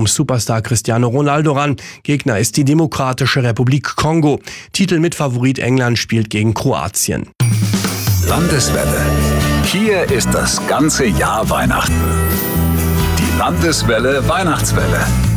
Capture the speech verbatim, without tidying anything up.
um Superstar Cristiano Ronaldo ran. Gegner ist die Demokratische Republik Kongo. Titelmitfavorit England spielt gegen Kroatien. Landeswelle. Hier ist das ganze Jahr Weihnachten. Die Landeswelle Weihnachtswelle.